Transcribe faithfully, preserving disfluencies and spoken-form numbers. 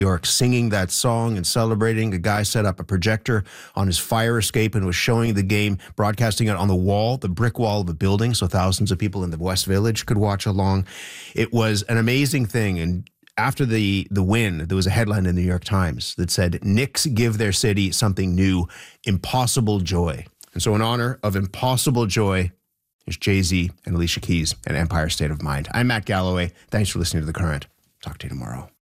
York singing that song and celebrating. A guy set up a projector on his fire escape and was showing the game, broadcasting it on the wall, the brick wall of the building, so thousands of people in the West Village could watch along. It was an amazing thing. And after the, the win, there was a headline in the New York Times that said, Knicks give their city something new, impossible joy. And so in honor of impossible joy, here's Jay-Z and Alicia Keys and Empire State of Mind. I'm Matt Galloway. Thanks for listening to The Current. Talk to you tomorrow.